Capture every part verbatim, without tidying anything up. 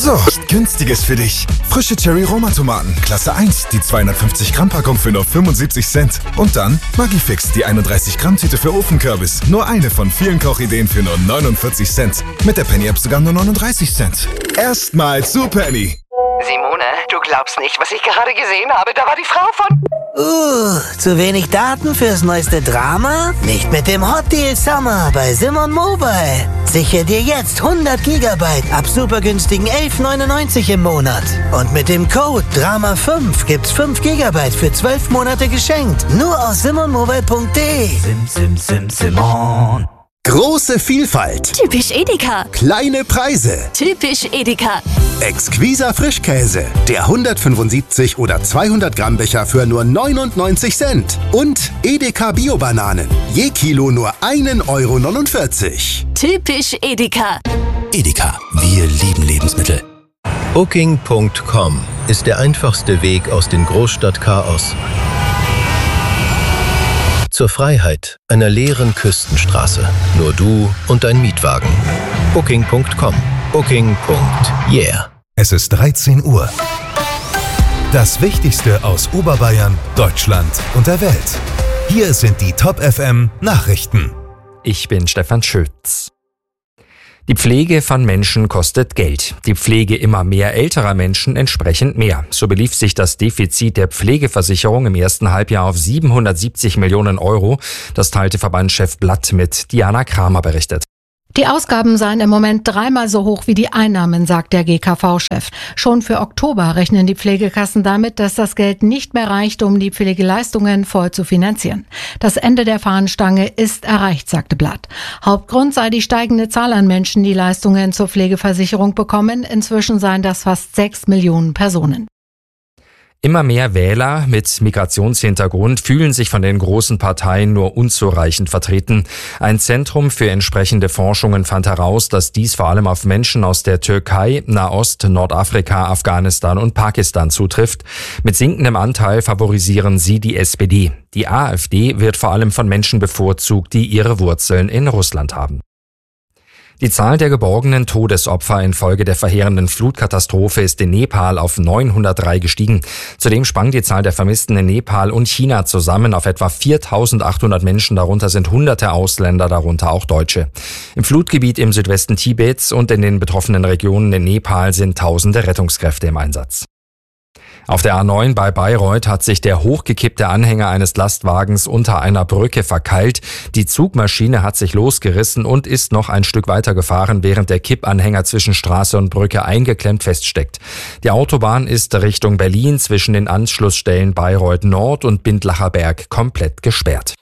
So, Günstiges für dich. Frische Cherry-Roma-Tomaten, Klasse eins, die zweihundertfünfzig Gramm Packung für nur fünfundsiebzig Cent. Und dann Maggi-Fix, die einunddreißig Gramm Tüte für Ofenkürbis. Nur eine von vielen Kochideen für nur neunundvierzig Cent. Mit der Penny-App sogar nur neununddreißig Cent. Erstmal zu Penny. Simone, du glaubst nicht, was ich gerade gesehen habe. Da war die Frau von... Uh, zu wenig Daten fürs neueste Drama? Nicht mit dem Hot Deal Summer bei Simon Mobile. Sichere dir jetzt hundert Gigabyte ab super günstigen elf neunundneunzig im Monat. Und mit dem Code Drama fünf gibt's fünf Gigabyte für zwölf Monate geschenkt. Nur aus simon mobile punkt de. Sim, sim, sim, Simon. Große Vielfalt. Typisch Edeka. Kleine Preise. Typisch Edeka. Exquiser Frischkäse. Der hundertfünfundsiebzig oder zweihundert Gramm Becher für nur neunundneunzig Cent. Und Edeka Bio-Bananen. Je Kilo nur ein Euro neunundvierzig. Typisch Edeka. Edeka. Wir lieben Lebensmittel. Booking Punkt com ist der einfachste Weg aus dem Großstadtchaos zur Freiheit einer leeren Küstenstraße. Nur du und dein Mietwagen. Booking Punkt com. Booking. Yeah. Es ist dreizehn Uhr. Das Wichtigste aus Oberbayern, Deutschland und der Welt. Hier sind die Top F M Nachrichten. Ich bin Stefan Schütz. Die Pflege von Menschen kostet Geld. Die Pflege immer mehr älterer Menschen entsprechend mehr. So belief sich das Defizit der Pflegeversicherung im ersten Halbjahr auf siebenhundertsiebzig Millionen Euro. Das teilte Verbandschef Blatt mit. Diana Kramer berichtet. Die Ausgaben seien im Moment dreimal so hoch wie die Einnahmen, sagt der G K V-Chef. Schon für Oktober rechnen die Pflegekassen damit, dass das Geld nicht mehr reicht, um die Pflegeleistungen voll zu finanzieren. Das Ende der Fahnenstange ist erreicht, sagte Blatt. Hauptgrund sei die steigende Zahl an Menschen, die Leistungen zur Pflegeversicherung bekommen. Inzwischen seien das fast sechs Millionen Personen. Immer mehr Wähler mit Migrationshintergrund fühlen sich von den großen Parteien nur unzureichend vertreten. Ein Zentrum für entsprechende Forschungen fand heraus, dass dies vor allem auf Menschen aus der Türkei, Nahost, Nordafrika, Afghanistan und Pakistan zutrifft. Mit sinkendem Anteil favorisieren sie die S P D. Die AfD wird vor allem von Menschen bevorzugt, die ihre Wurzeln in Russland haben. Die Zahl der geborgenen Todesopfer infolge der verheerenden Flutkatastrophe ist in Nepal auf neunhundertdrei gestiegen. Zudem sprang die Zahl der Vermissten in Nepal und China zusammen auf etwa viertausendachthundert Menschen. Darunter sind hunderte Ausländer, darunter auch Deutsche. Im Flutgebiet im Südwesten Tibets und in den betroffenen Regionen in Nepal sind tausende Rettungskräfte im Einsatz. Auf der A neun bei Bayreuth hat sich der hochgekippte Anhänger eines Lastwagens unter einer Brücke verkeilt. Die Zugmaschine hat sich losgerissen und ist noch ein Stück weiter gefahren, während der Kippanhänger zwischen Straße und Brücke eingeklemmt feststeckt. Die Autobahn ist Richtung Berlin zwischen den Anschlussstellen Bayreuth Nord und Bindlacher Berg komplett gesperrt.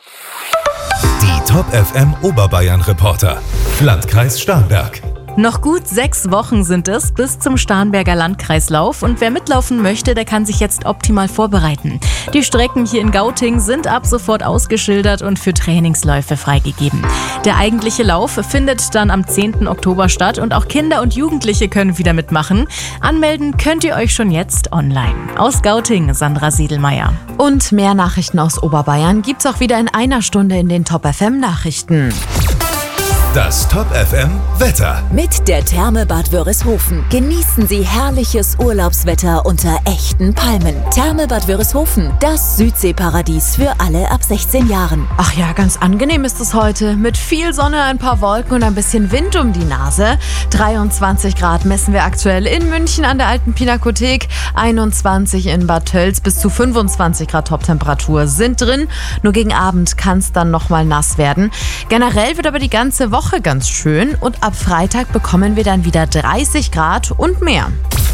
Die Top F M Oberbayern Reporter. Landkreis Starnberg. Noch gut sechs Wochen sind es bis zum Starnberger Landkreislauf und wer mitlaufen möchte, der kann sich jetzt optimal vorbereiten. Die Strecken hier in Gauting sind ab sofort ausgeschildert und für Trainingsläufe freigegeben. Der eigentliche Lauf findet dann am zehnten Oktober statt und auch Kinder und Jugendliche können wieder mitmachen. Anmelden könnt ihr euch schon jetzt online. Aus Gauting, Sandra Siedelmeier. Und mehr Nachrichten aus Oberbayern gibt's auch wieder in einer Stunde in den Top F M Nachrichten. Das Top F M Wetter. Mit der Therme Bad Wörishofen genießen Sie herrliches Urlaubswetter unter echten Palmen. Therme Bad Wörishofen, das Südseeparadies für alle ab sechzehn Jahren. Ach ja, ganz angenehm ist es heute. Mit viel Sonne, ein paar Wolken und ein bisschen Wind um die Nase. dreiundzwanzig Grad messen wir aktuell in München an der Alten Pinakothek. einundzwanzig in Bad Tölz, bis zu fünfundzwanzig Grad Toptemperatur sind drin. Nur gegen Abend kann es dann nochmal nass werden. Generell wird aber die ganze Woche ganz schön und ab Freitag bekommen wir dann wieder dreißig Grad und mehr.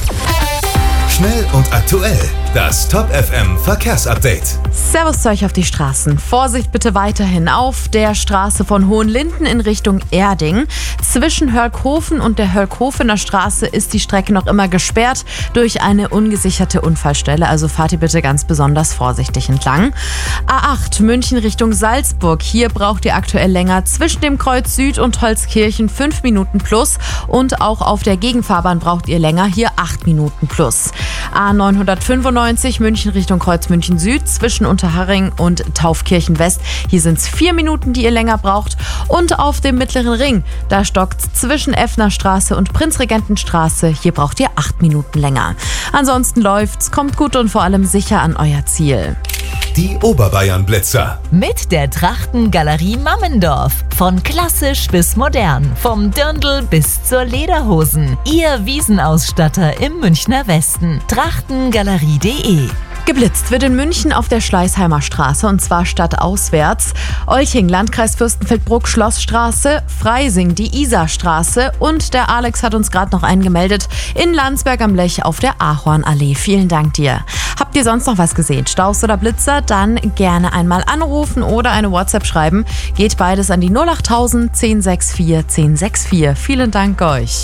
Schnell und aktuell. Das Top F M Verkehrsupdate. Servus zu euch auf die Straßen. Vorsicht bitte weiterhin auf der Straße von Hohenlinden in Richtung Erding. Zwischen Hölkhofen und der Hölkhofener Straße ist die Strecke noch immer gesperrt durch eine ungesicherte Unfallstelle. Also fahrt ihr bitte ganz besonders vorsichtig entlang. A acht München Richtung Salzburg. Hier braucht ihr aktuell länger zwischen dem Kreuz Süd und Holzkirchen fünf Minuten plus. Und auch auf der Gegenfahrbahn braucht ihr länger, hier acht Minuten plus. A neunhundertfünfundneunzig fünfundneunzig München Richtung Kreuz München Süd zwischen Unterhaching und Taufkirchen West. Hier sind es vier Minuten, die ihr länger braucht. Und auf dem Mittleren Ring, da stockt es zwischen Effnerstraße und Prinzregentenstraße. Hier braucht ihr acht Minuten länger. Ansonsten läuft's, kommt gut und vor allem sicher an euer Ziel. Die Oberbayern-Blitzer. Mit der Trachtengalerie Mammendorf. Von klassisch bis modern. Vom Dirndl bis zur Lederhosen. Ihr Wiesenausstatter im Münchner Westen. trachtengalerie punkt de. Geblitzt wird in München auf der Schleißheimer Straße und zwar stadtauswärts. Olching, Landkreis Fürstenfeldbruck, Schlossstraße, Freising, die Isarstraße und der Alex hat uns gerade noch einen gemeldet in Landsberg am Lech auf der Ahornallee. Vielen Dank dir. Habt ihr sonst noch was gesehen? Staus oder Blitzer? Dann gerne einmal anrufen oder eine WhatsApp schreiben. Geht beides an die null acht tausend, zehn sechs vier, zehn sechs vier. Vielen Dank euch.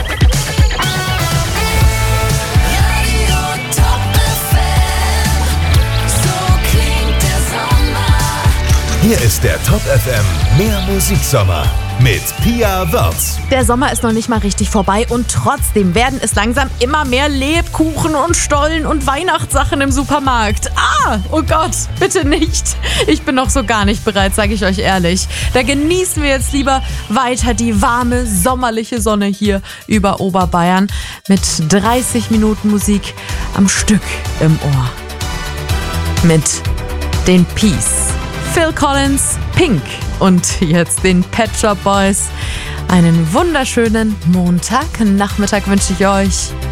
Hier ist der Top F M Mehr Musiksommer mit Pia Wörz. Der Sommer ist noch nicht mal richtig vorbei und trotzdem werden es langsam immer mehr Lebkuchen und Stollen und Weihnachtssachen im Supermarkt. Ah, oh Gott, bitte nicht. Ich bin noch so gar nicht bereit, sage ich euch ehrlich. Da genießen wir jetzt lieber weiter die warme, sommerliche Sonne hier über Oberbayern mit dreißig Minuten Musik am Stück im Ohr. Mit den Peace. Phil Collins, Pink und jetzt den Pet Shop Boys. Einen wunderschönen Montagnachmittag wünsche ich euch.